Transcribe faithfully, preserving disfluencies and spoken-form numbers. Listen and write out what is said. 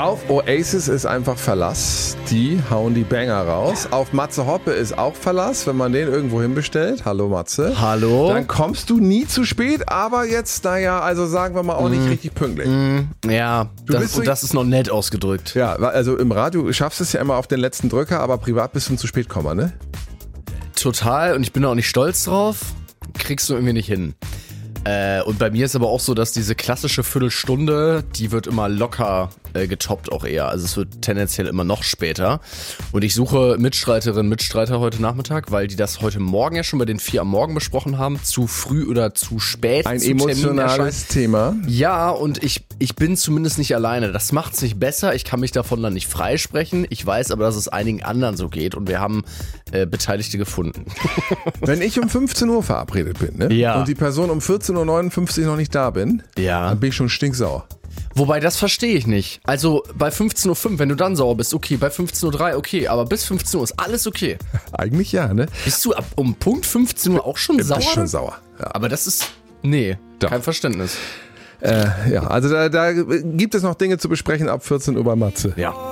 Auf Oasis ist einfach Verlass. Die hauen die Banger raus. Auf Matze Hoppe ist auch Verlass, wenn man den irgendwo hinbestellt. Hallo Matze. Hallo. Dann kommst du nie zu spät, aber jetzt, naja, also sagen wir mal auch nicht mm. richtig pünktlich. Mm. Ja, du das, bist und das ist noch nett ausgedrückt. Ja, also im Radio schaffst du es ja immer auf den letzten Drücker, aber privat bist du ein zu spät Komma, ne? Total, und ich bin da auch nicht stolz drauf. Kriegst du irgendwie nicht hin. Äh, und bei mir ist aber auch so, dass diese klassische Viertelstunde, die wird immer locker äh, getoppt auch eher. Also es wird tendenziell immer noch später. Und ich suche Mitstreiterinnen, Mitstreiter heute Nachmittag, weil die das heute Morgen ja schon bei den vier am Morgen besprochen haben. Zu früh oder zu spät. Ein zu emotionales Thema. Ja, und ich, ich bin zumindest nicht alleine. Das macht es nicht besser. Ich kann mich davon dann nicht freisprechen. Ich weiß aber, dass es einigen anderen so geht. Und wir haben äh, Beteiligte gefunden. Wenn ich um fünfzehn Uhr verabredet bin, ne? Ja. Und die Person um vierzehn Uhr neunundfünfzig noch nicht da bin, ja. dann bin ich schon stinksauer. Wobei, das verstehe ich nicht. Also bei fünfzehn Uhr fünf, wenn du dann sauer bist, okay. Bei fünfzehn Uhr drei, okay. Aber bis fünfzehn Uhr ist alles okay. Eigentlich ja, ne? Bist du ab um Punkt fünfzehn Uhr auch schon ich sauer? bin schon sauer. Ja. Aber das ist, nee, Doch. kein Verständnis. Äh, ja, also da, da gibt es noch Dinge zu besprechen ab vierzehn Uhr bei Matze. Ja.